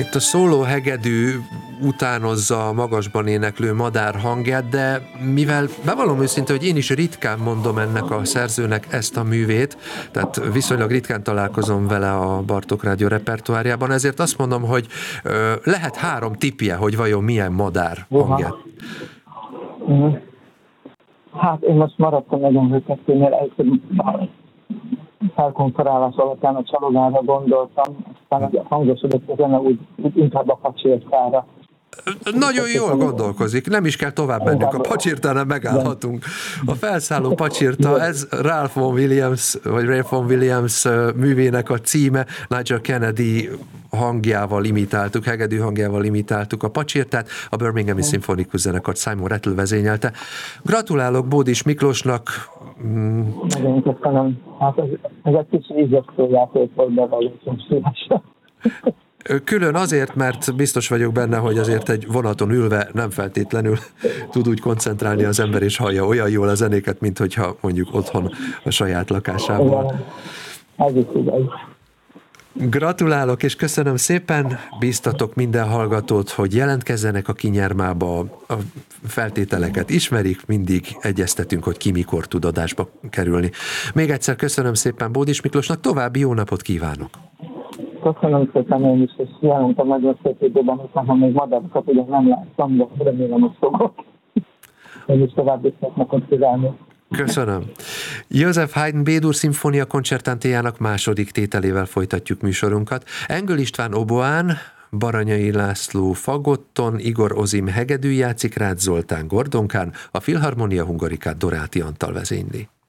Itt a szóló hegedű utánozza a magasban éneklő madár hangját, de mivel bevallom őszintén, hogy én is ritkán mondom ennek a szerzőnek ezt a művét, tehát viszonylag ritkán találkozom vele a Bartók Rádió repertoárjában, ezért azt mondom, hogy lehet 3 tippje, hogy vajon milyen madár hangját. Hát én most maradtam nagyon hőkettőnél, egyszerűen felkonferálás alapján a csalogára gondoltam, aztán hangosodott a zene úgy inkább a pacsirtára. Nagyon jól gondolkozik, nem is kell tovább mennünk, a pacsirtánál megállhatunk. A felszálló pacsirta, ez Ralph Vaughan Williams, vagy Ralph Vaughan Williams művének a címe, Nigel Kennedy hangjával imitáltuk, hegedű hangjával imitáltuk a pacsirtát, a Birminghami Szimfonikus Zenekart Simon Rattle vezényelte. Gratulálok Bódis Miklósnak. Nagyon köszönöm. Hát ez egy kicsi ízesztő játék volt, de valószínűleg szívesen. Külön azért, mert biztos vagyok benne, hogy azért egy vonaton ülve nem feltétlenül tud úgy koncentrálni az ember, és hallja olyan jól a zenéket, mint hogyha mondjuk otthon a saját lakásában. Ez is igaz. Gratulálok, és köszönöm szépen, bíztatok minden hallgatót, hogy jelentkezzenek a Kinyermába, a feltételeket ismerik, mindig egyeztetünk, hogy ki mikor tud adásba kerülni. Még egyszer köszönöm szépen Bódis Miklósnak, további jó napot kívánok! Köszönöm szépen én is, és jelentem nagyon szép időben, hiszen ha még madarakat ugye nem láttam, de remélem, hogy fogok. Én is további szép napot kívánok. Köszönöm. József Haydn B-dur szimfónia koncertantéjának második tételével folytatjuk műsorunkat. Engel István oboán, Baranyai László fagotton, Igor Ozim hegedű játszik, Rácz Zoltán gordonkán, a Filharmonia Hungarikát Doráti Antal vezényli.